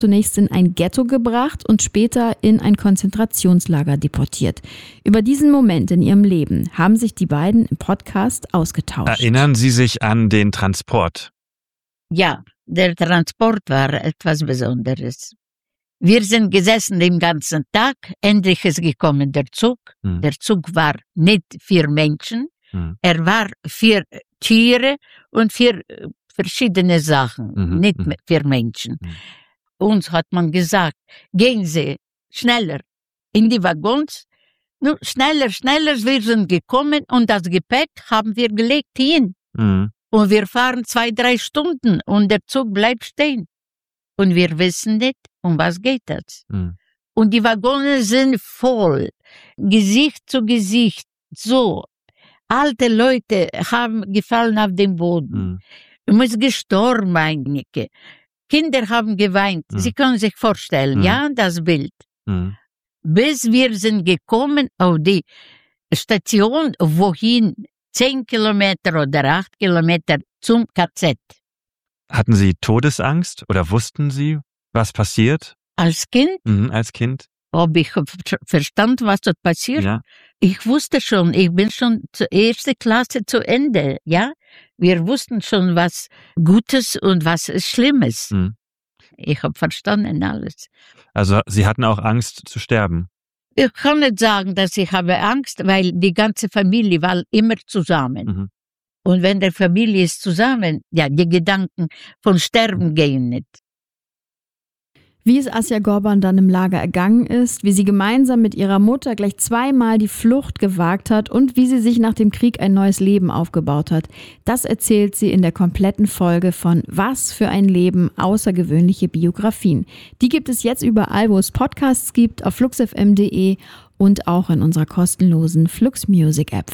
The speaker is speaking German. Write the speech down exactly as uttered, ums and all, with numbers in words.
zunächst in ein Ghetto gebracht und später in ein Konzentrationslager deportiert. Über diesen Moment in ihrem Leben haben sich die beiden im Podcast ausgetauscht. Erinnern Sie sich an den Transport? Ja, der Transport war etwas Besonderes. Wir sind gesessen den ganzen Tag, endlich ist gekommen der Zug. Hm. Der Zug war nicht für Menschen, hm. er war für Tiere und für verschiedene Sachen, mhm. nicht mhm. für Menschen. Mhm. Uns hat man gesagt, gehen Sie schneller in die Waggons, nur schneller, schneller, wir sind gekommen und das Gepäck haben wir gelegt hin. Mhm. Und wir fahren zwei, drei Stunden und der Zug bleibt stehen. Und wir wissen nicht, um was geht das. Mhm. Und die Waggons sind voll, Gesicht zu Gesicht, so. Alte Leute haben gefallen auf den Boden. Mhm. Man ist gestorben einige. Kinder haben geweint. Mhm. Sie können sich vorstellen, mhm. ja, das Bild. Mhm. Bis wir sind gekommen auf die Station, wohin zehn Kilometer oder acht Kilometer zum K Z. Hatten Sie Todesangst oder wussten Sie, was passiert? Als Kind? Mhm, als Kind. Ob ich verstand, was dort passiert? Ja. Ich wusste schon, ich bin schon zur ersten Klasse zu Ende, ja. Wir wussten schon, was Gutes und was Schlimmes. Hm. Ich habe verstanden alles. Also Sie hatten auch Angst zu sterben? Ich kann nicht sagen, dass ich habe Angst, weil die ganze Familie war immer zusammen. Mhm. Und wenn die Familie ist zusammen, ja, die Gedanken von Sterben gehen nicht. Wie es Asja Gorban dann im Lager ergangen ist, wie sie gemeinsam mit ihrer Mutter gleich zweimal die Flucht gewagt hat und wie sie sich nach dem Krieg ein neues Leben aufgebaut hat, das erzählt sie in der kompletten Folge von Was für ein Leben, außergewöhnliche Biografien. Die gibt es jetzt überall, wo es Podcasts gibt, auf flux f m punkt d e und auch in unserer kostenlosen Flux Music App.